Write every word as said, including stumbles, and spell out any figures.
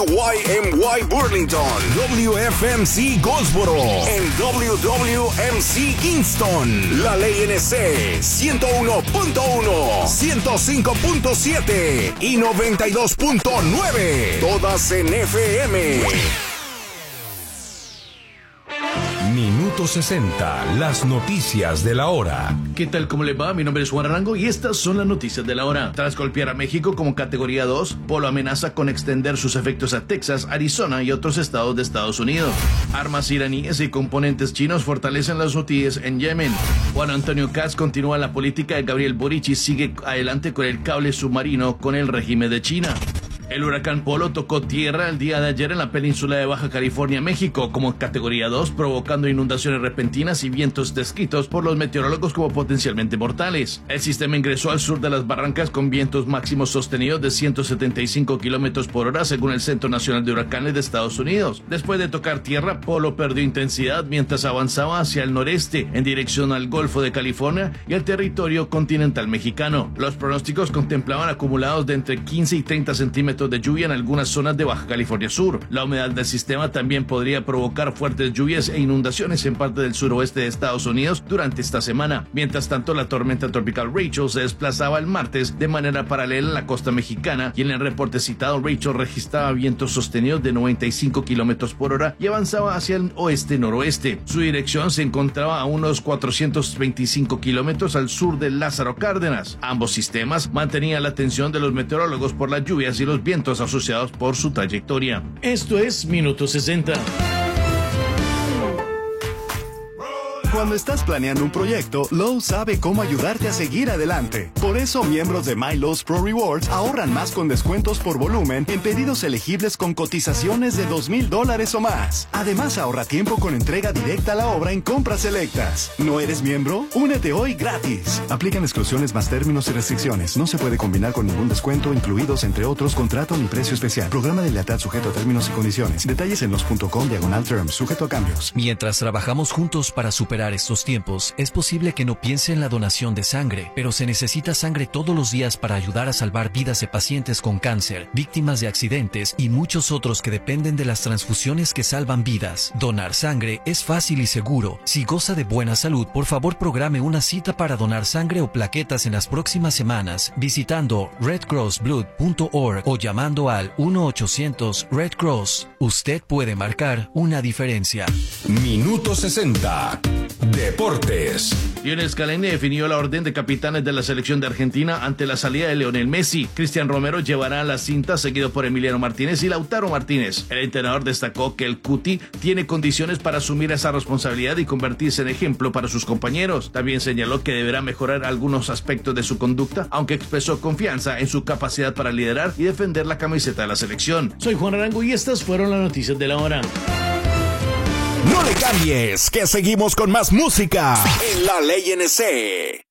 Y M Y Burlington, W F M C Goldsboro, en W W M C Kingston, La Ley N C ciento uno punto uno, ciento cinco punto siete y noventa y dos punto nueve, todas en F M. Minuto sesenta, las noticias de la hora. ¿Qué tal? ¿Cómo le va? Mi nombre es Juan Arango y estas son las noticias de la hora. Tras golpear a México como categoría dos, Polo amenaza con extender sus efectos a Texas, Arizona y otros estados de Estados Unidos. Armas iraníes y componentes chinos fortalecen los hutíes en Yemen. Juan Antonio Katz continúa la política de Gabriel Boric y sigue adelante con el cable submarino con el régimen de China. El huracán Polo tocó tierra el día de ayer en la península de Baja California, México, como categoría dos, provocando inundaciones repentinas y vientos descritos por los meteorólogos como potencialmente mortales. El sistema ingresó al sur de las barrancas con vientos máximos sostenidos de ciento setenta y cinco kilómetros por hora, según el Centro Nacional de Huracanes de Estados Unidos. Después de tocar tierra, Polo perdió intensidad mientras avanzaba hacia el noreste, en dirección al Golfo de California y al territorio continental mexicano. Los pronósticos contemplaban acumulados de entre quince y treinta centímetros de lluvia en algunas zonas de Baja California Sur. La humedad del sistema también podría provocar fuertes lluvias e inundaciones en parte del suroeste de Estados Unidos durante esta semana. Mientras tanto, la tormenta tropical Rachel se desplazaba el martes de manera paralela a la costa mexicana y en el reporte citado, Rachel registraba vientos sostenidos de noventa y cinco kilómetros por hora y avanzaba hacia el oeste-noroeste. Su dirección se encontraba a unos cuatrocientos veinticinco kilómetros al sur de Lázaro Cárdenas. Ambos sistemas mantenían la atención de los meteorólogos por las lluvias y los vientos asociados por su trayectoria. Esto es Minuto sesenta. Cuando estás planeando un proyecto, Lowe's sabe cómo ayudarte a seguir adelante. Por eso, miembros de My Lowe's Pro Rewards ahorran más con descuentos por volumen en pedidos elegibles con cotizaciones de dos mil dólares o más. Además, ahorra tiempo con entrega directa a la obra en compras selectas. ¿No eres miembro? Únete hoy gratis. Aplican exclusiones más términos y restricciones. No se puede combinar con ningún descuento, incluidos entre otros contrato ni precio especial. Programa de lealtad sujeto a términos y condiciones. Detalles en los punto com diagonal terms, sujeto a cambios. Mientras trabajamos juntos para superar estos tiempos, es posible que no piense en la donación de sangre, pero se necesita sangre todos los días para ayudar a salvar vidas de pacientes con cáncer, víctimas de accidentes y muchos otros que dependen de las transfusiones que salvan vidas. Donar sangre es fácil y seguro. Si goza de buena salud, por favor programe una cita para donar sangre o plaquetas en las próximas semanas visitando red cross blood punto org o llamando al uno ochocientos red cross. Usted puede marcar una diferencia. Minuto sesenta. Deportes. Lionel Scaloni definió la orden de capitanes de la selección de Argentina ante la salida de Lionel Messi. Cristian Romero llevará la cinta, seguido por Emiliano Martínez y Lautaro Martínez. El entrenador destacó que el Cuti tiene condiciones para asumir esa responsabilidad y convertirse en ejemplo para sus compañeros. También señaló que deberá mejorar algunos aspectos de su conducta, aunque expresó confianza en su capacidad para liderar y defender la camiseta de la selección. Soy Juan Arango y estas fueron las noticias de la hora. No le cambies, que seguimos con más música en La Ley N C.